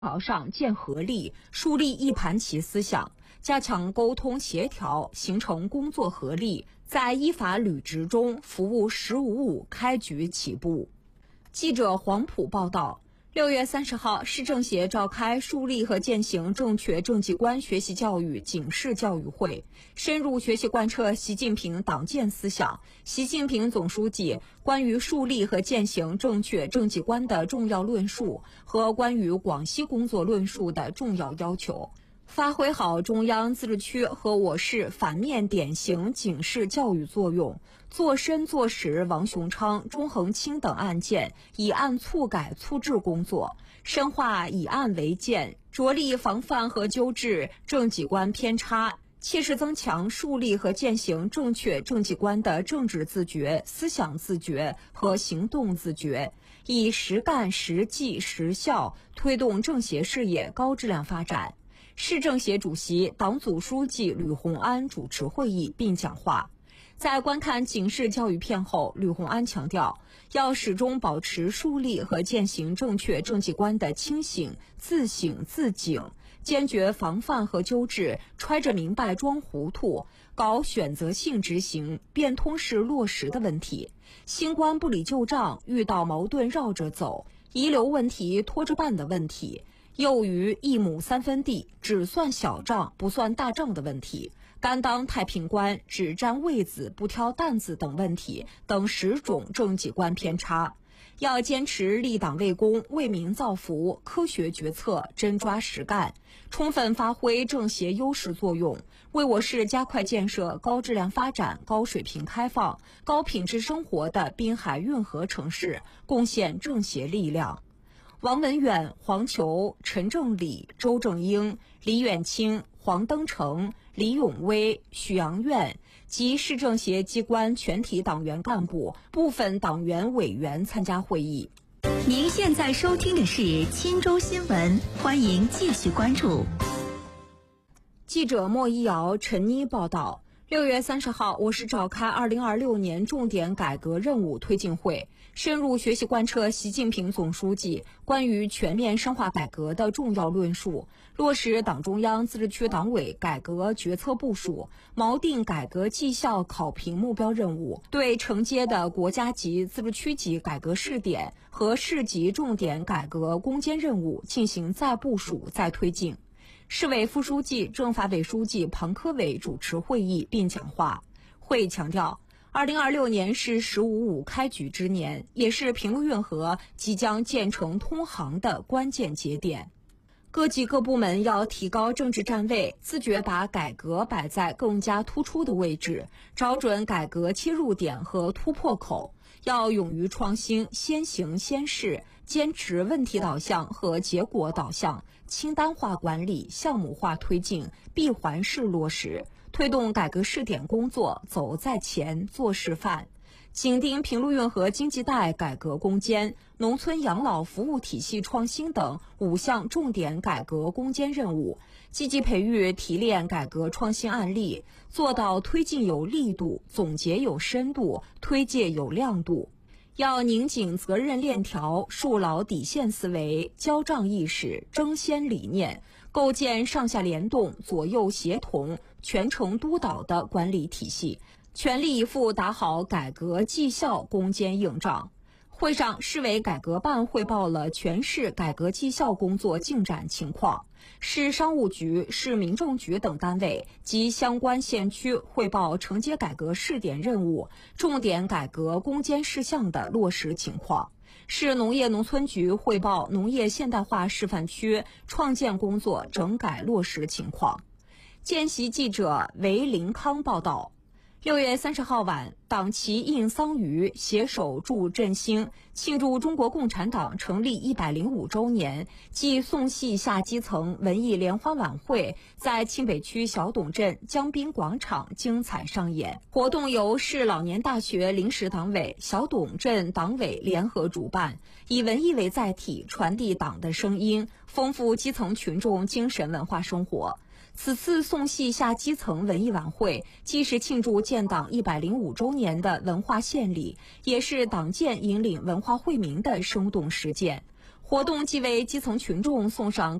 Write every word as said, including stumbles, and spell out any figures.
条上建合力，树立一盘棋思想，加强沟通协调，形成工作合力，在依法履职中服务“十五五”开局起步。记者黄埔报道，六月三十号，市政协召开树立和践行正确政绩观学习教育警示教育会，深入学习贯彻习近平党建思想、习近平总书记关于树立和践行正确政绩观的重要论述和关于广西工作论述的重要要求，发挥好中央自治区和我市反面典型警示教育作用，做深做实王雄昌、钟恒清等案件以案促改促治工作，深化以案为鉴，着力防范和纠治政绩观偏差，切实增强树立和践行正确政绩观的政治自觉、思想自觉和行动自觉，以实干实际实效推动政协事业高质量发展。市政协主席、党组书记吕鸿安主持会议并讲话。在观看警示教育片后，吕鸿安强调，要始终保持树立和践行正确政绩观的清醒、自省、自警，坚决防范和纠治揣着明白装糊涂、搞选择性执行、变通式落实的问题。新官不理旧账，遇到矛盾绕着走，遗留问题拖着办的问题，又于一亩三分地只算小账不算大账的问题，甘当太平官只占位子不挑担子等问题等十种政绩观偏差，要坚持立党为公、为民造福，科学决策，真抓实干，充分发挥政协优势作用，为我市加快建设高质量发展、高水平开放、高品质生活的滨海运河城市贡献政协力量。王文远、黄球、陈正礼、周正英、李远清、黄登成、李永威、许阳院及市政协机关全体党员干部、部分党员委员参加会议。 您现在收听的是钦州新闻，欢迎继续关注。 记者莫一瑶、陈妮报道。六月三十号，我市召开二零二六年重点改革任务推进会，深入学习贯彻习近平总书记关于全面深化改革的重要论述，落实党中央自治区党委改革决策部署，锚定改革绩效考评目标任务，对承接的国家级、自治区级改革试点和市级重点改革攻坚任务进行再部署、再推进。市委副书记、政法委书记庞科伟主持会议并讲话。会强调，二零二六年是“十五五”开局之年，也是平陆运河即将建成通航的关键节点。各级各部门要提高政治站位，自觉把改革摆在更加突出的位置，找准改革切入点和突破口，要勇于创新，先行先试，坚持问题导向和结果导向，清单化管理，项目化推进，闭环式落实，推动改革试点工作走在前，做示范。紧盯平陆运河经济带改革攻坚、农村养老服务体系创新等五项重点改革攻坚任务，积极培育提炼改革创新案例，做到推进有力度、总结有深度、推介有亮度。要拧紧责任链条，树牢底线思维、交账意识、争先理念，构建上下联动、左右协同、全程督导的管理体系，全力以赴打好改革绩效攻坚硬仗。会上，市委改革办汇报了全市改革绩效工作进展情况，市商务局、市民政局等单位及相关县区汇报承接改革试点任务、重点改革攻坚事项的落实情况。市农业农村局汇报农业现代化示范区创建工作整改落实情况。见习记者韦林康报道。六月三十号晚，党旗映桑榆，携手助振兴，庆祝中国共产党成立一百零五周年暨宋系下基层文艺联欢晚会在清北区小董镇江滨广场精彩上演。活动由市老年大学临时党委、小董镇党委联合主办，以文艺为载体，传递党的声音，丰富基层群众精神文化生活。此次宋系下基层文艺晚会既是庆祝建党一百零五周年的文化献礼，也是党建引领文化惠民的生动实践。 活动既为基层群众送上